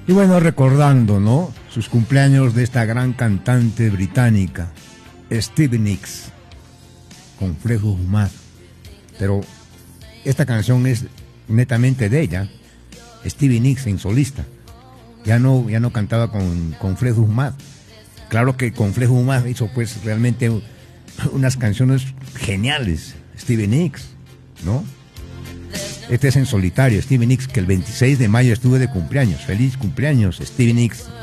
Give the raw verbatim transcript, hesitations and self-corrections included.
Y bueno, recordando, ¿no?, sus cumpleaños de esta gran cantante británica, Stevie Nicks, con Fleetwood Mac. Pero esta canción es netamente de ella, Stevie Nicks en solista. Ya no, ya no cantaba con, con Fleetwood Mac. Claro que con Fleetwood Mac hizo pues realmente unas canciones geniales, Stevie Nicks, ¿no? Este es en solitario, Stevie Nicks, que el veintiséis de mayo estuve de cumpleaños. Feliz cumpleaños, Stevie Nicks.